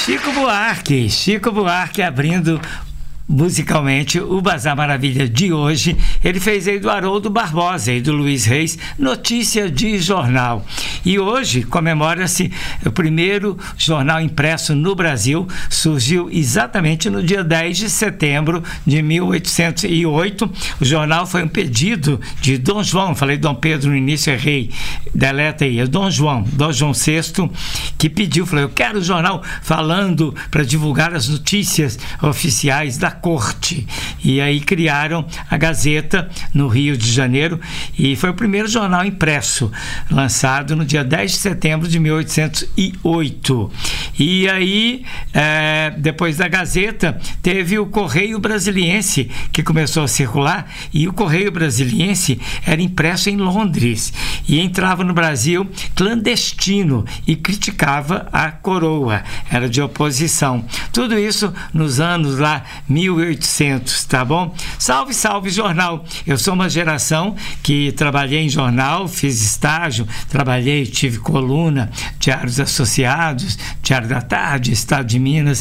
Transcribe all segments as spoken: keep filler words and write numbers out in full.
Chico Buarque, Chico Buarque abrindo musicalmente o Bazar Maravilha de hoje. Ele fez aí do Haroldo Barbosa e do Luiz Reis, Notícia de Jornal. E hoje comemora-se o primeiro jornal impresso no Brasil. Surgiu exatamente no dia dez de setembro de mil oitocentos e oito. O jornal foi um pedido de Dom João, falei Dom Pedro no início, errei, deleta aí, é Dom João, Dom João sexto, que pediu, falou, eu quero o jornal falando para divulgar as notícias oficiais da corte. E aí criaram a Gazeta no Rio de Janeiro e foi o primeiro jornal impresso, lançado no dia dez de setembro de mil oitocentos e oito. E aí, é, depois da Gazeta, teve o Correio Brasiliense, que começou a circular, e o Correio Brasiliense era impresso em Londres e entrava no Brasil clandestino e criticava a coroa, era de oposição. Tudo isso nos anos lá mil e oitocentos, tá bom? Salve, salve jornal! Eu sou uma geração que trabalhei em jornal, fiz estágio, trabalhei, tive coluna, Diários Associados, Diário da Tarde, Estado de Minas,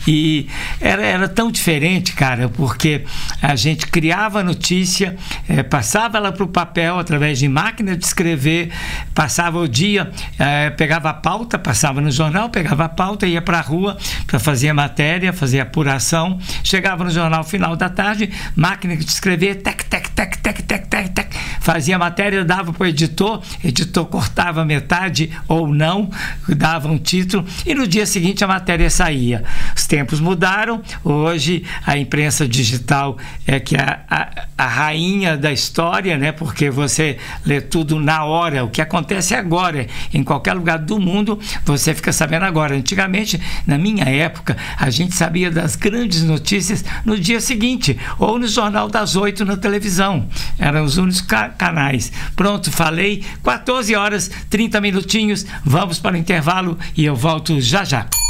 e era, era tão diferente, cara, porque a gente criava a notícia, é, passava ela para o papel através de máquina de escrever, passava o dia, é, pegava a pauta, passava no jornal, pegava a pauta, ia para a rua para fazer a matéria, fazer a apuração, chegava no jornal final da tarde, máquina de escrever, tec, tec, tec, tec, tec, tec, tec, fazia a matéria, dava para o editor, editor cortava metade ou não, dava um título e no dia seguinte a matéria saía. Os tempos mudaram, hoje a imprensa digital é que é a, a, a rainha da história, né? Porque você lê tudo na hora, o que acontece agora, em qualquer lugar do mundo, você fica sabendo agora. Antigamente, na minha época, a gente sabia das grandes notícias no dia seguinte, ou no Jornal das Oito na televisão. Eram os únicos ca- canais. Pronto, falei. quatorze horas, trinta minutinhos. Vamos para o intervalo e eu volto já já.